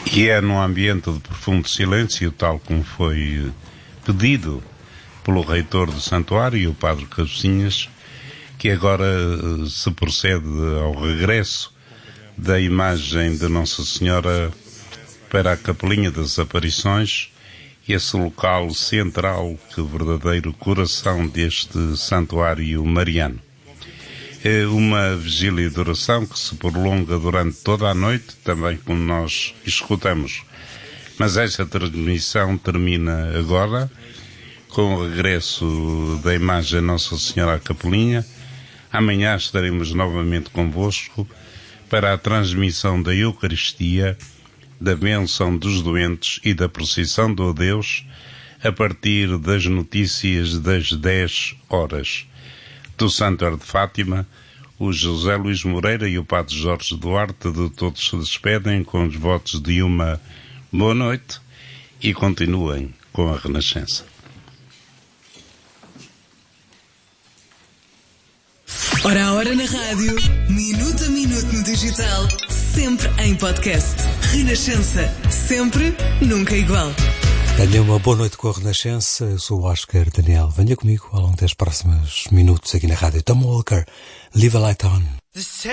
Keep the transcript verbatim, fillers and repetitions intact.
E é num ambiente de profundo silêncio, tal como foi pedido pelo reitor do santuário, o padre Cabecinhas, que agora se procede ao regresso da imagem de Nossa Senhora para a Capelinha das Aparições, esse local central, que é o verdadeiro coração deste santuário mariano. É uma vigília de oração que se prolonga durante toda a noite, também como nós escutamos. Mas esta transmissão termina agora, com o regresso da imagem Nossa Senhora à Capelinha. Amanhã estaremos novamente convosco para a transmissão da Eucaristia, da bênção dos doentes e da procissão do adeus, a partir das notícias das dez horas. Do Santuário de Fátima, o José Luís Moreira e o Padre Jorge Duarte de todos se despedem com os votos de uma boa noite e continuem com a Renascença. Ora a hora na rádio, minuto a minuto no digital, sempre em podcast. Renascença, sempre, nunca igual. Tenha uma boa noite com a Renascença. Eu sou o Oscar Daniel. Venha comigo ao longo dos próximos minutos aqui na rádio. Tom Walker, Live a Light On.